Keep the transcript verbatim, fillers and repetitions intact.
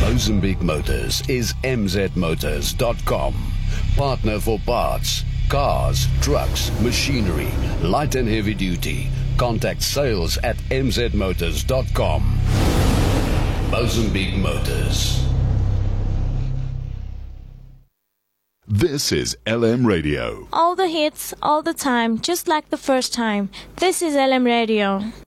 Mozambique Motors is m z motors dot com. Partner for parts, cars, trucks, machinery, light and heavy duty. Contact sales at m z motors dot com. Mozambique Motors. This is L M Radio. All the hits, all the time, just like the first time. This is L M Radio.